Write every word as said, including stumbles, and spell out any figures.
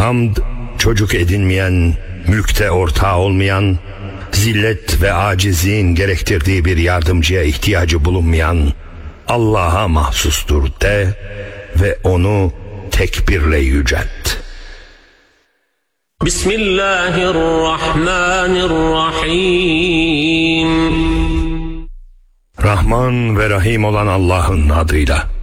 Hamd, çocuk edinmeyen, mülkte ortağı olmayan, zillet ve acizliğin gerektirdiği bir yardımcıya ihtiyacı bulunmayan Allah'a mahsustur de ve onu tekbirle yücelt. Bismillahirrahmanirrahim. Rahman ve Rahim olan Allah'ın adıyla.